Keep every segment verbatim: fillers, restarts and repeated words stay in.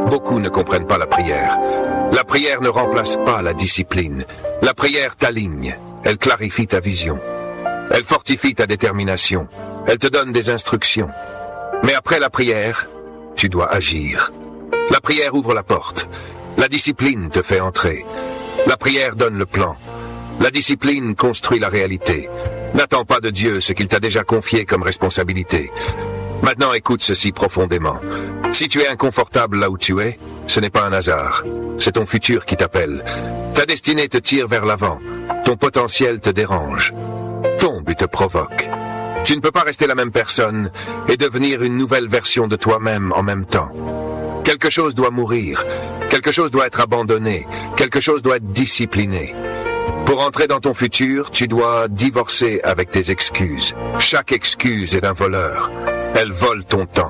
Beaucoup ne comprennent pas la prière. La prière ne remplace pas la discipline. La prière t'aligne. Elle clarifie ta vision. Elle fortifie ta détermination. Elle te donne des instructions. Mais après la prière, tu dois agir. La prière ouvre la porte. La discipline te fait entrer. La prière donne le plan. La discipline construit la réalité. N'attends pas de Dieu ce qu'il t'a déjà confié comme responsabilité. Maintenant, écoute ceci profondément. Si tu es inconfortable là où tu es, ce n'est pas un hasard. C'est ton futur qui t'appelle. Ta destinée te tire vers l'avant. Ton potentiel te dérange. Ton but te provoque. Tu ne peux pas rester la même personne et devenir une nouvelle version de toi-même en même temps. Quelque chose doit mourir. Quelque chose doit être abandonné. Quelque chose doit être discipliné. Pour entrer dans ton futur, tu dois divorcer avec tes excuses. Chaque excuse est un voleur. Elle vole ton temps.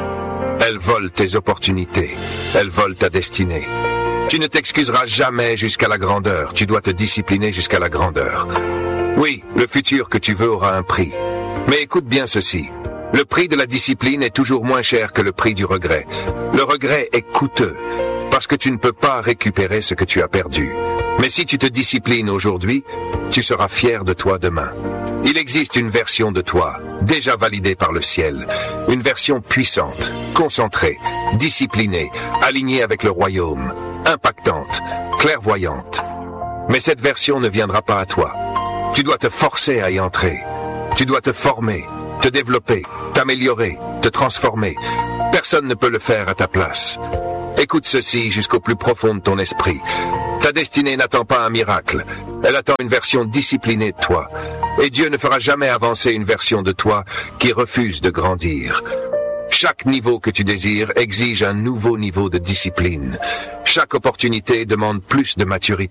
Elle vole tes opportunités. Elle vole ta destinée. Tu ne t'excuseras jamais jusqu'à la grandeur. Tu dois te discipliner jusqu'à la grandeur. Oui, le futur que tu veux aura un prix. Mais écoute bien ceci. Le prix de la discipline est toujours moins cher que le prix du regret. Le regret est coûteux, parce que tu ne peux pas récupérer ce que tu as perdu. Mais si tu te disciplines aujourd'hui, tu seras fier de toi demain. Il existe une version de toi, déjà validée par le ciel. Une version puissante, concentrée, disciplinée, alignée avec le royaume, impactante, clairvoyante. Mais cette version ne viendra pas à toi. Tu dois te forcer à y entrer. Tu dois te former, te développer, t'améliorer, te transformer. Personne ne peut le faire à ta place. Écoute ceci jusqu'au plus profond de ton esprit. Ta destinée n'attend pas un miracle. Elle attend une version disciplinée de toi. Et Dieu ne fera jamais avancer une version de toi qui refuse de grandir. Chaque niveau que tu désires exige un nouveau niveau de discipline. Chaque opportunité demande plus de maturité.